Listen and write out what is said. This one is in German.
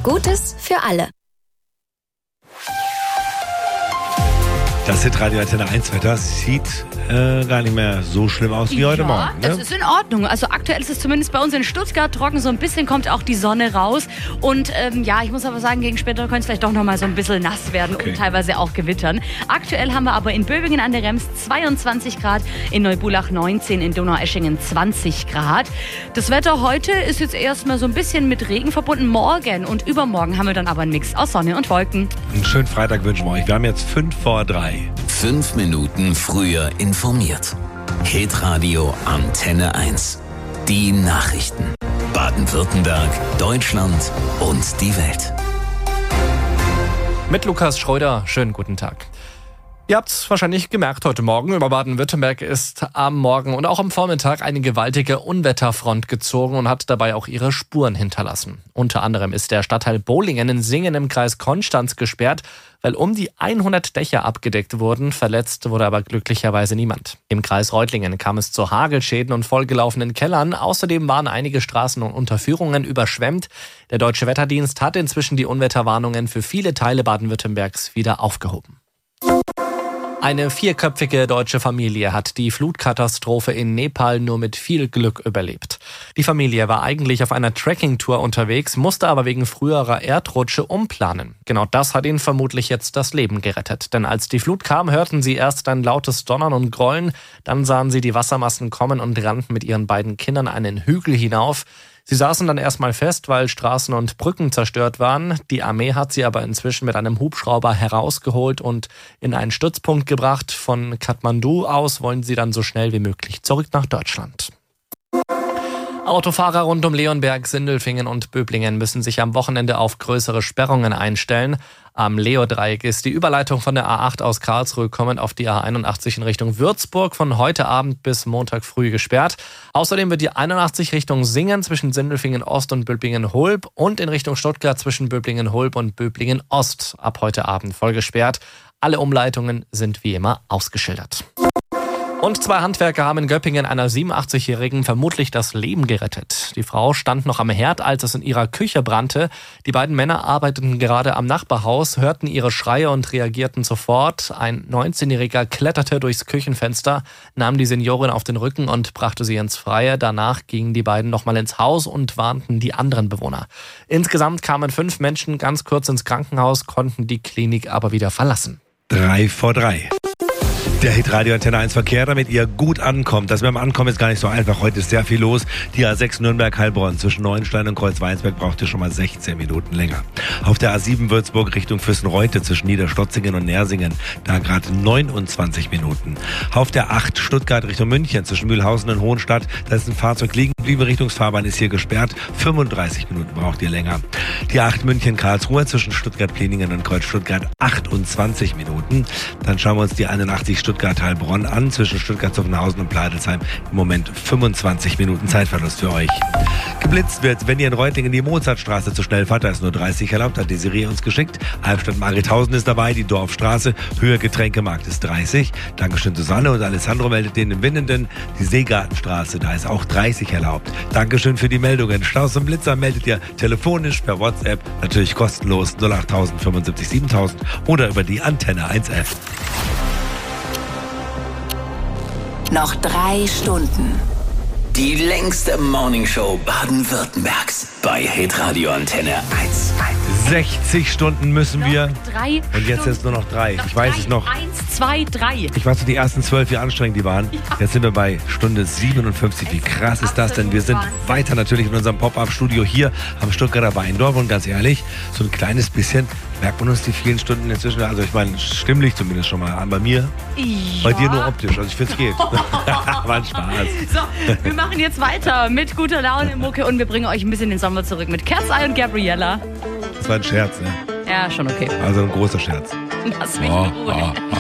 Gutes für alle. Das Hitradio Antenne 1 Wetter sieht gar nicht mehr so schlimm aus wie heute Morgen. Ne? Das ist in Ordnung. Also aktuell ist es zumindest bei uns in Stuttgart trocken. So ein bisschen kommt auch die Sonne raus. Und ich muss aber sagen, gegen später könnte es vielleicht doch noch mal so ein bisschen nass werden und teilweise auch gewittern. Aktuell haben wir aber in Böbingen an der Rems 22 Grad, in Neubulach 19, in Donaueschingen 20 Grad. Das Wetter heute ist jetzt erstmal so ein bisschen mit Regen verbunden. Morgen und übermorgen haben wir dann aber einen Mix aus Sonne und Wolken. Einen schönen Freitag wünschen wir euch. Wir haben jetzt 5:03. 5 Minuten früher informiert. Hitradio Antenne 1. Die Nachrichten. Baden-Württemberg, Deutschland und die Welt. Mit Lukas Schröder, schönen guten Tag. Ihr habt es wahrscheinlich gemerkt heute Morgen, über Baden-Württemberg ist am Morgen und auch am Vormittag eine gewaltige Unwetterfront gezogen und hat dabei auch ihre Spuren hinterlassen. Unter anderem ist der Stadtteil Bohlingen in Singen im Kreis Konstanz gesperrt, weil um die 100 Dächer abgedeckt wurden. Verletzt wurde aber glücklicherweise niemand. Im Kreis Reutlingen kam es zu Hagelschäden und vollgelaufenen Kellern. Außerdem waren einige Straßen und Unterführungen überschwemmt. Der Deutsche Wetterdienst hat inzwischen die Unwetterwarnungen für viele Teile Baden-Württembergs wieder aufgehoben. Eine 4-köpfige deutsche Familie hat die Flutkatastrophe in Nepal nur mit viel Glück überlebt. Die Familie war eigentlich auf einer Trekkingtour unterwegs, musste aber wegen früherer Erdrutsche umplanen. Genau das hat ihnen vermutlich jetzt das Leben gerettet. Denn als die Flut kam, hörten sie erst ein lautes Donnern und Grollen, dann sahen sie die Wassermassen kommen und rannten mit ihren beiden Kindern einen Hügel hinauf. Sie saßen dann erstmal fest, weil Straßen und Brücken zerstört waren. Die Armee hat sie aber inzwischen mit einem Hubschrauber herausgeholt und in einen Stützpunkt gebracht. Von Kathmandu aus wollen sie dann so schnell wie möglich zurück nach Deutschland. Autofahrer rund um Leonberg, Sindelfingen und Böblingen müssen sich am Wochenende auf größere Sperrungen einstellen. Am Leo-Dreieck ist die Überleitung von der A8 aus Karlsruhe kommend auf die A81 in Richtung Würzburg von heute Abend bis Montag früh gesperrt. Außerdem wird die 81 Richtung Singen zwischen Sindelfingen Ost und Böblingen-Hulb und in Richtung Stuttgart zwischen Böblingen-Hulb und Böblingen-Ost ab heute Abend voll gesperrt. Alle Umleitungen sind wie immer ausgeschildert. Und 2 Handwerker haben in Göppingen einer 87-Jährigen vermutlich das Leben gerettet. Die Frau stand noch am Herd, als es in ihrer Küche brannte. Die beiden Männer arbeiteten gerade am Nachbarhaus, hörten ihre Schreie und reagierten sofort. Ein 19-Jähriger kletterte durchs Küchenfenster, nahm die Seniorin auf den Rücken und brachte sie ins Freie. Danach gingen die beiden nochmal ins Haus und warnten die anderen Bewohner. Insgesamt kamen 5 Menschen ganz kurz ins Krankenhaus, konnten die Klinik aber wieder verlassen. 3:03. Der Hitradio Antenne 1 Verkehr, damit ihr gut ankommt. Das mit dem Ankommen ist gar nicht so einfach. Heute ist sehr viel los. Die A6 Nürnberg-Heilbronn zwischen Neuenstein und Kreuzweinsberg braucht ihr schon mal 16 Minuten länger. Auf der A7 Würzburg Richtung Füssenreute zwischen Niederstotzingen und Nersingen, da gerade 29 Minuten. Auf der 8 Stuttgart Richtung München zwischen Mühlhausen und Hohenstadt, da ist ein Fahrzeug liegen geblieben. Richtungsfahrbahn ist hier gesperrt. 35 Minuten braucht ihr länger. Die 8 München-Karlsruhe zwischen Stuttgart-Pleningen und Kreuz-Stuttgart 28 Minuten. Dann schauen wir uns die 81 Stuttgart-Heilbronn an, zwischen Stuttgart-Zuffenhausen und Pleidelsheim. Im Moment 25 Minuten Zeitverlust für euch. Geblitzt wird, wenn ihr in Reutlingen die Mozartstraße zu schnell fahrt, da ist nur 30 erlaubt, hat Desiree uns geschickt. Albstadt-Margrethausen ist dabei, die Dorfstraße, Höhe Getränkemarkt ist 30. Dankeschön Susanne und Alessandro meldet den im Winnenden. Die Seegartenstraße, da ist auch 30 erlaubt. Dankeschön für die Meldungen. Staus und Blitzer meldet ihr telefonisch per WhatsApp, natürlich kostenlos 08000 75 7000 oder über die Antenne 1 App. Noch 3 Stunden. Die längste Morningshow Baden-Württembergs bei Hitradio Antenne 1. 60 Stunden müssen wir. 3 Und jetzt ist nur noch 3. Ich weiß es noch. 1, 2, 3. Ich weiß, die ersten 12, wie anstrengend die waren. Ja. Jetzt sind wir bei Stunde 57. Wie krass ist das denn? Wir sind weiter natürlich in unserem Pop-Up-Studio hier am Stuttgarter Weindorf. Und ganz ehrlich, so ein kleines bisschen merkt man uns die vielen Stunden inzwischen. Also ich meine, stimmlich zumindest schon mal an. Bei mir, bei dir nur optisch. Also ich finde, es geht. War ein Spaß. So, wir machen jetzt weiter mit guter Laune, Mucke und wir bringen euch ein bisschen den Sommer zurück mit Cat's Eye und Gabriella. Das war ein Scherz, ne? Ja, schon okay. Also ein großer Scherz. Lass mich in Ruhe.